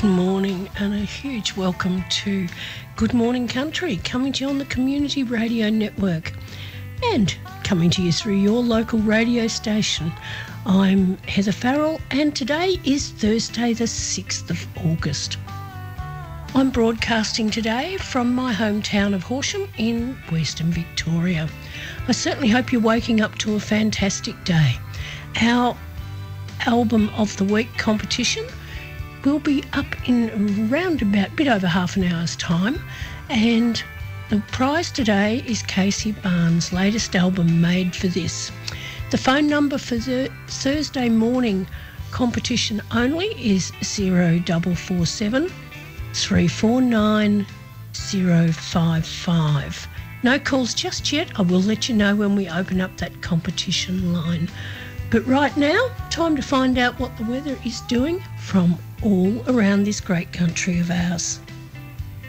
morning and a huge welcome to Good Morning Country, coming to you on the Community Radio Network and coming to you through your local radio station. I'm Heather Farrell and today is Thursday the 6th of August. I'm broadcasting today from my hometown of Horsham in Western Victoria. I certainly hope you're waking up to a fantastic day. Our Album of the Week competition will be up in around about a bit over half an hour's time, and the prize today is Casey Barnes' latest album, Made for This. The phone number for the Thursday morning competition only is 0447 349 055. No calls just yet. I will let you know when we open up that competition line. But right now, time to find out what the weather is doing from all around this great country of ours.